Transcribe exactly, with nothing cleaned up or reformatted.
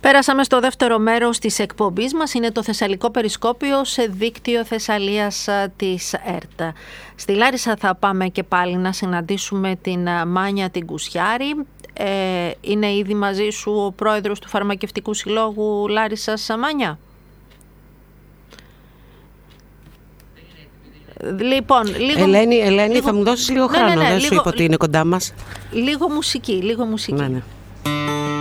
Πέρασαμε στο δεύτερο μέρος της εκπομπής μας, είναι το Θεσσαλικό Περισκόπιο σε δίκτυο Θεσσαλίας της ΕΡΤ. Στη Λάρισα θα πάμε και πάλι να συναντήσουμε την Μάνια την Κουσιάρη. Ε, είναι ήδη μαζί σου ο πρόεδρος του Φαρμακευτικού Συλλόγου Λάρισσας, Μάνια? Λοιπόν, λίγο... Ελένη, Ελένη λίγο... θα μου δώσεις λίγο ναι, χρόνο, ναι, ναι, δεν λίγο... σου είπα ότι είναι κοντά μας. Λίγο μουσική, λίγο μουσική. Ναι, ναι.